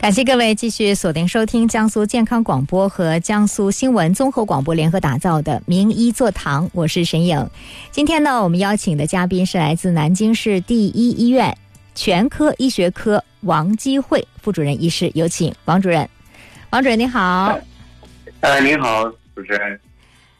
感谢各位继续锁定收听江苏健康广播和江苏新闻综合广播联合打造的名医座堂，我是沈颖。今天呢，我们邀请的嘉宾是来自南京市第一医院全科医学科王基慧副主任医师，有请王主任。王主任您好。 您好，主持人。